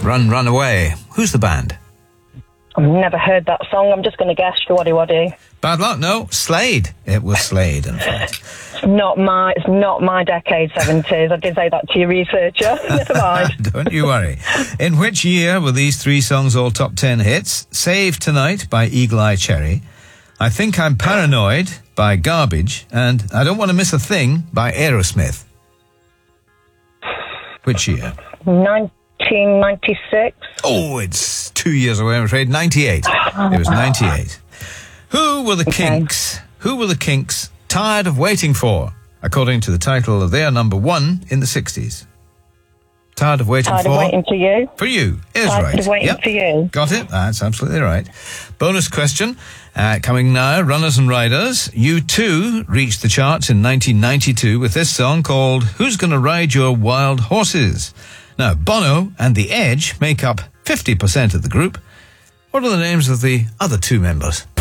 Run, Run Away. Who's the band? I've never heard that song. I'm just going to guess Waddy Waddy. Bad luck, no. Slade. It was Slade, in fact. It's not my decade, 70s. I did say that to your researcher. Never mind. Don't you worry. In which year were these three songs all top 10 hits? Save Tonight by Eagle Eye Cherry, I Think I'm Paranoid by Garbage, and I Don't Want to Miss a Thing by Aerosmith. Which year? 1996. Oh, it's 2 years away, I'm afraid. 98. It was 98. Who were the Kinks? Who were the Kinks tired of waiting for, according to the title of their number one in the 60s? Tired of waiting for... Tired of waiting for you. For you is right. Tired of waiting for you. Got it? That's absolutely right. Bonus question. Coming now, Runners and Riders. U2 reached the charts in 1992 with this song called Who's Gonna Ride Your Wild Horses? Now, Bono and The Edge make up 50% of the group. What are the names of the other two members?